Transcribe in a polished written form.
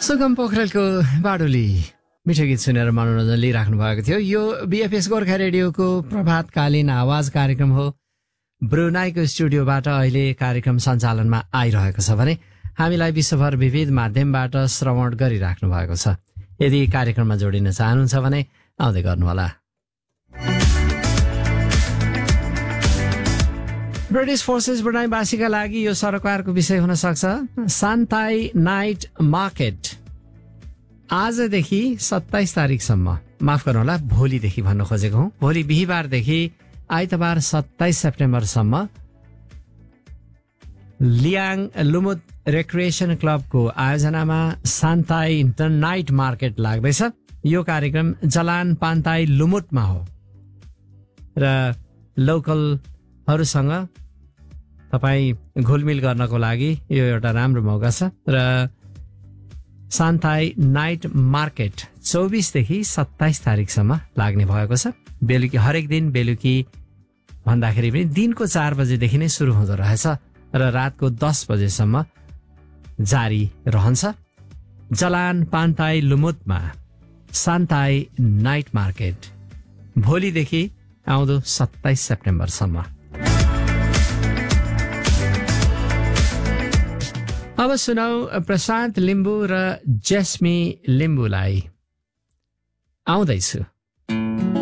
सुगम पोखरेलको बाडुली मिठो गीत सुनेर मनोरञ्जन लिइराख्नु भएको थियो। यो बीएफएस गोर्खा रेडियोको प्रभातकालीन आवाज कार्यक्रम हो। ब्रुनाईको स्टुडियोबाट अहिले कार्यक्रम सञ्चालनमा आइरहेको छ भने हामीलाई विश्वभर विविध माध्यमबाट श्रवण गरिराख्नु भएको छ। यदि कार्यक्रममा जोडिन चाहनुहुन्छ भने आउँदै गर्नुहोला। ब्रिटिश फोर्सेस ब्रुनाईवासीका लागि यो सरोकारको विषय हुन सक्छ। सान्ताई नाइट मार्केट आजदेखि 27 तारिकसम्म, माफ गर्नुहोला भोलिदेखि भन्न खोजेको हुँ, भोलि बिहिबारदेखि आइतबार 27 सेप्टेम्बरसम्म लियाङ लुमुत रेक्रिएसन क्लबको आयोजनामा सान्ताई नाइट मार्केट लाग्दैछ। यो कार्यक्रम जलान पान्ताई लुमुटमा हो र लोकलहरूसँग तपाईँ घुलमिल गर्नको लागि यो एउटा राम्रो मौका छ। र सान्ताई नाइट मार्केट 24 देखि 27 तारिकसम्म लाग्ने भएको छ। बेलुकी हरेक दिन बेलुकी भन्दाखेरि पनि दिनको 4 बजेदेखि नै सुरु हुँदो रहेछ र रातको 10 बजेसम्म जारी रहन्छ। जलान पान्ताई लुमुतमा सान्ताई नाइट मार्केट भोलिदेखि आउँदो 27 सेप्टेम्बरसम्म। अब सुनौ प्रशान्त लिम्बू र जेस्मी लिम्बूलाई आउँदैछु।